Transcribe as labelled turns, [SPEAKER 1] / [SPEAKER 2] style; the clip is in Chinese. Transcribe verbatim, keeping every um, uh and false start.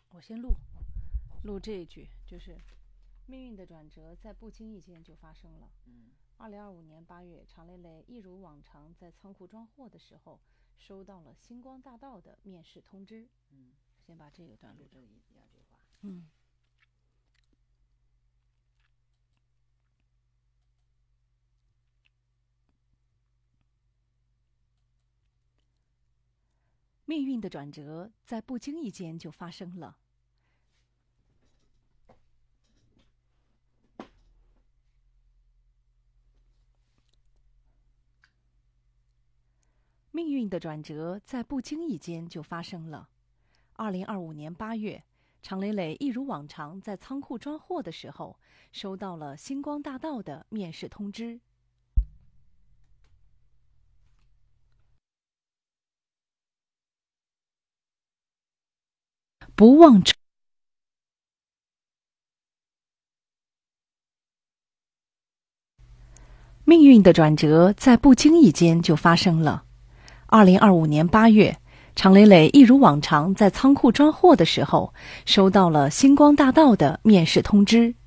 [SPEAKER 1] 我先录录这一句，就是命运的转折在不经意间就发生了。
[SPEAKER 2] 嗯，
[SPEAKER 1] 二零二五年八月，常蕾蕾一如往常在仓库装货的时候，收到了星光大道的面试通知。
[SPEAKER 2] 嗯，
[SPEAKER 1] 先把这个段录着。
[SPEAKER 2] 这一两句话。
[SPEAKER 1] 嗯。命运的转折在不经意间就发生了。命运的转折在不经意间就发生了。二零二五年八月，常蕾蕾一如往常在仓库装货的时候，收到了星光大道的面试通知。不忘初命运的转折在不经意间就发生了。二零二五年八月，常蕾蕾一如往常在仓库装货的时候，收到了星光大道的面试通知。